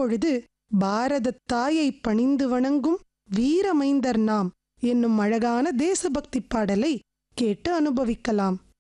இப்பொழுது பாரதத் தாயை பணிந்து வணங்கும் வீரமைந்தர் நாம் என்னும் அழகான தேசபக்தி பாடலை கேட்டு அனுபவிக்கலாம்.